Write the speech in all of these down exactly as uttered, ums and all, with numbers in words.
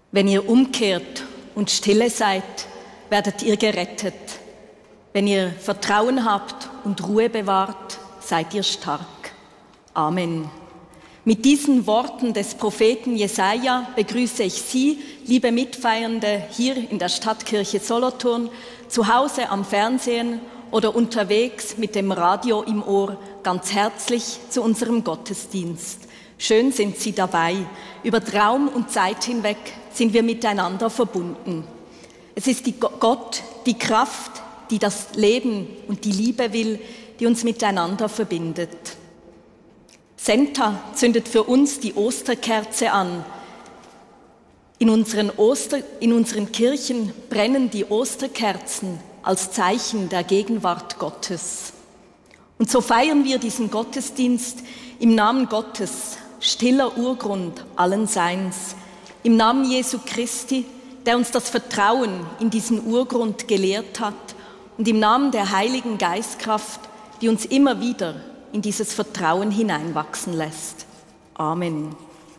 Wenn ihr umkehrt und stille seid, werdet ihr gerettet. Wenn ihr Vertrauen habt und Ruhe bewahrt, seid ihr stark. Amen. Mit diesen Worten des Propheten Jesaja begrüße ich Sie, liebe Mitfeiernde, hier in der Stadtkirche Solothurn, zu Hause am Fernsehen oder unterwegs mit dem Radio im Ohr, ganz herzlich zu unserem Gottesdienst. Schön sind Sie dabei. Über Raum und Zeit hinweg sind wir miteinander verbunden. Es ist die Gott, die Kraft, die das Leben und die Liebe will, die uns miteinander verbindet. Senta zündet für uns die Osterkerze an. In unseren, Oster, in unseren Kirchen brennen die Osterkerzen als Zeichen der Gegenwart Gottes. Und so feiern wir diesen Gottesdienst im Namen Gottes, stiller Urgrund allen Seins, im Namen Jesu Christi, der uns das Vertrauen in diesen Urgrund gelehrt hat, und im Namen der Heiligen Geistkraft, die uns immer wieder in dieses Vertrauen hineinwachsen lässt. Amen.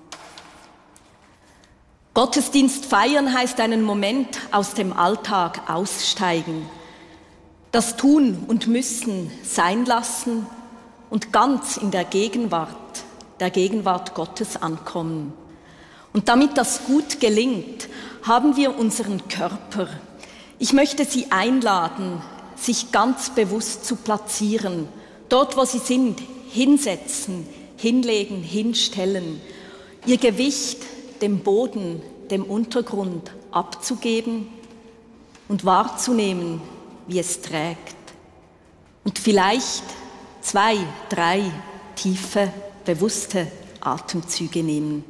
Gottesdienst feiern heißt einen Moment aus dem Alltag aussteigen, das Tun und Müssen sein lassen und ganz in der Gegenwart, der Gegenwart Gottes ankommen. Und damit das gut gelingt, haben wir unseren Körper. Ich möchte Sie einladen, sich ganz bewusst zu platzieren, dort, wo Sie sind, hinsetzen, hinlegen, hinstellen, Ihr Gewicht dem Boden, dem Untergrund abzugeben und wahrzunehmen, wie es trägt. Und vielleicht zwei, drei tiefe, bewusste Atemzüge nehmen.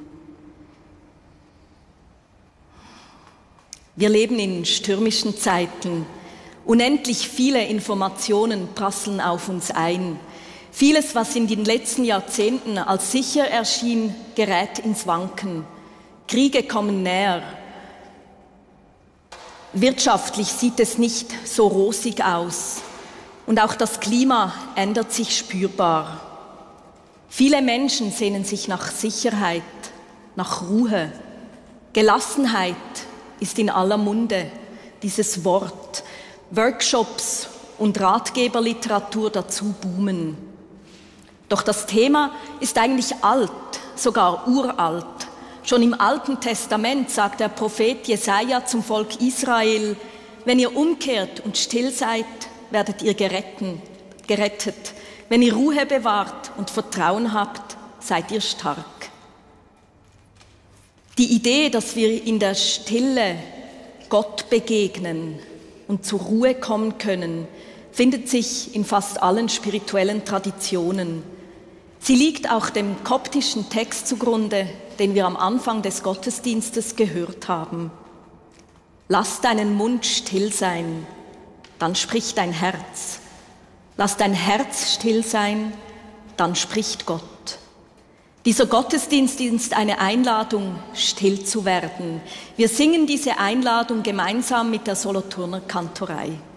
Wir leben in stürmischen Zeiten. Unendlich viele Informationen prasseln auf uns ein. Vieles, was in den letzten Jahrzehnten als sicher erschien, gerät ins Wanken. Kriege kommen näher. Wirtschaftlich sieht es nicht so rosig aus. Und auch das Klima ändert sich spürbar. Viele Menschen sehnen sich nach Sicherheit, nach Ruhe. Gelassenheit ist in aller Munde, dieses Wort. Workshops und Ratgeberliteratur dazu boomen. Doch das Thema ist eigentlich alt, sogar uralt. Schon im Alten Testament sagt der Prophet Jesaja zum Volk Israel: Wenn ihr umkehrt und still seid, werdet ihr geretten, gerettet. Wenn ihr Ruhe bewahrt und Vertrauen habt, seid ihr stark. Die Idee, dass wir in der Stille Gott begegnen und zur Ruhe kommen können, findet sich in fast allen spirituellen Traditionen. Sie liegt auch dem koptischen Text zugrunde, den wir am Anfang des Gottesdienstes gehört haben. Lass deinen Mund still sein, dann spricht dein Herz. Lass dein Herz still sein, dann spricht Gott. Dieser Gottesdienst ist eine Einladung, still zu werden. Wir singen diese Einladung gemeinsam mit der Solothurner Kantorei.